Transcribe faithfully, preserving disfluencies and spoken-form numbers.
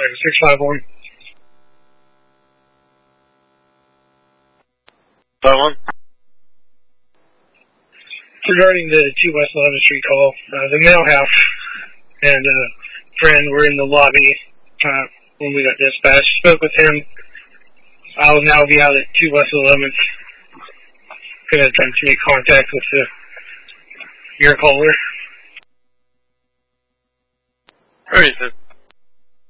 six five one. Five one. Regarding the two West eleventh Street call, uh, the mail house and uh, friend were in the lobby uh, when we got dispatched. Spoke with him. I will now be out at two West eleventh. Going to attempt to make contact with the, your caller. All right, sir.